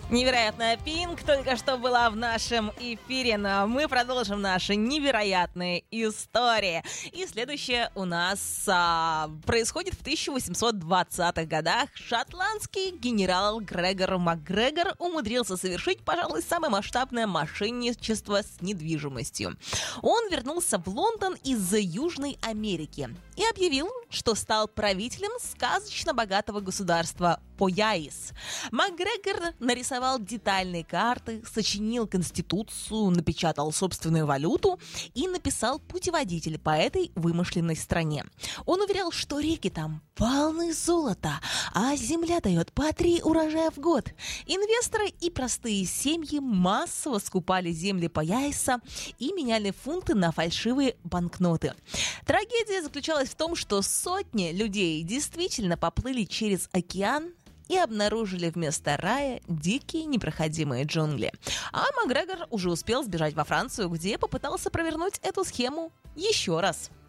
Невероятная Пинк только что была в нашем эфире, но мы продолжим наши невероятные истории. И следующее у нас происходит в 1820-х годах. Шотландский генерал Грегор МакГрегор умудрился совершить, пожалуй, самое масштабное мошенничество с недвижимостью. Он вернулся в Лондон из Южной Америки и объявил, что стал правителем сказочно богатого государства Пояис. МакГрегор нарисовал детальные карты, сочинил конституцию, напечатал собственную валюту и написал путеводитель по этой вымышленной стране. Он уверял, что реки там полны золота, а земля дает по 3 урожая в год. Инвесторы и простые семьи массово скупали земли Пояиса и меняли фунты на фальшивые банкноты. Трагедия заключалась в том, что сотни людей действительно поплыли через океан и обнаружили вместо рая дикие непроходимые джунгли. А МакГрегор уже успел сбежать во Францию, где попытался провернуть эту схему еще раз.